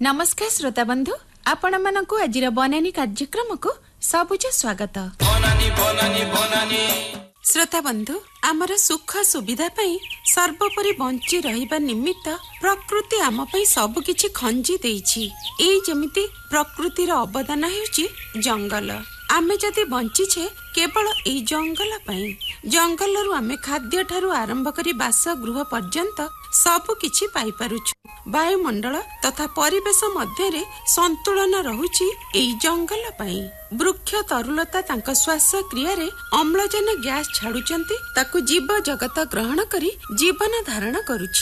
नमस्कार श्रोता बंधु, आपण मानकु आजिर बनानी कार्यक्रम को सबुज स्वागत। श्रोता बंधु, आमर सुख सुविधा पई सर्वोपरि बंची रहिबा निमित्त प्रकृति आम पई सब किछि खंजी देइछि। एई जेमिति प्रकृतिर अवदान हेउछि जंगल। आमे जदि बंची छे केवल एई जंगल पई। जंगलरु आमे खाद्य ठारू आरंभ करी बासगृह पर्यंत सब किछि पाई पारुछु। वायुमंडल तथा परिवेश मध्यरे संतुलन रहुछि एई जंगल पई। वृक्ष तरुलता तांक श्वास क्रिया रे अम्लजान गैस छाडुचंती, ताकु जीव जगत ग्रहण करी जीवन धारण करुछि।